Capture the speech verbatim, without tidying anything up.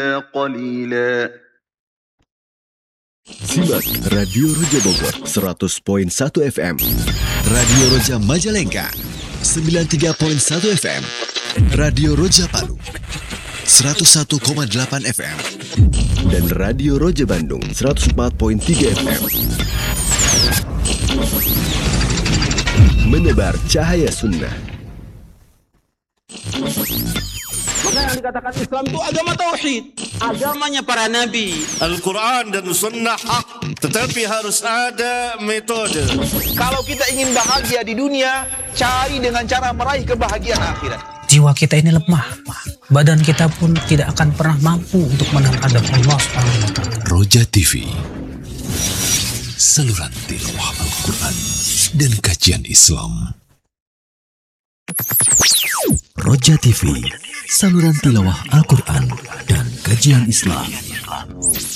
قليلا. Simak Radio Roja Bogor seratus koma satu F M, Radio Roja Majalengka sembilan puluh tiga koma satu F M, Radio Roja Palu seratus satu koma delapan F M, dan Radio Roja Bandung seratus empat koma tiga F M. Menebar cahaya sunnah. Maka yang dikatakan Islam itu agama tauhid, agamanya para nabi. Al-Quran dan Sunnah hak, tetapi harus ada metode. Kalau kita ingin bahagia di dunia, cari dengan cara meraih kebahagiaan akhirat. Jiwa kita ini lemah, badan kita pun tidak akan pernah mampu untuk menahan adab Allah subhanahu wa taala. Roja T V, saluran tilawah Al-Quran dan kajian Islam. Roja T V, saluran tilawah Al-Quran dan kajian Islam.